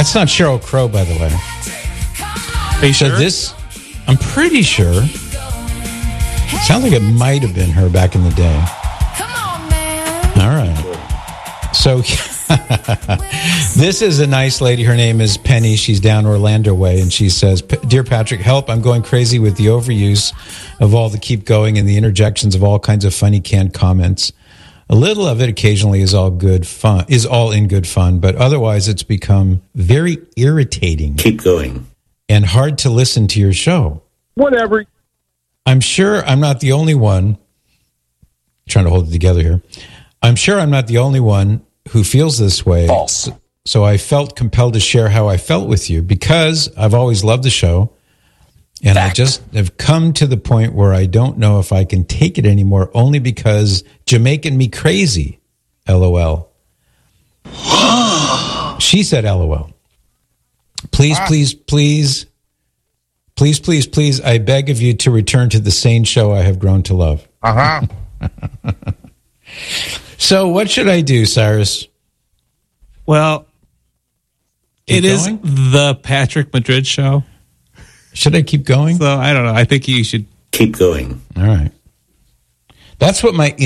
That's not Sheryl Crow, by the way. Are you sure? I'm pretty sure. Sounds like it might have been her back in the day. All right. So this is a nice lady. Her name is Penny. She's down Orlando way, and she says, "Dear Patrick, help. I'm going crazy with the overuse of all the keep going and the interjections of all kinds of funny canned comments. A little of it occasionally is all in good fun, but otherwise it's become very irritating. Keep going. And hard to listen to your show. Whatever. I'm sure I'm not the only one." Trying to hold it together here. "I'm sure I'm not the only one who feels this way. False. So I felt compelled to share how I felt with you because I've always loved the show. And Fact. I just have come to the point where I don't know if I can take it anymore, only because Jamaican me crazy. LOL." She said LOL. Please, I beg of you to return to the sane show I have grown to love. So what should I do, Cyrus? Well, Keep it is going? the Patrick Madrid show. Should I keep going? So I don't know. I think you should Keep going. All right. That's what my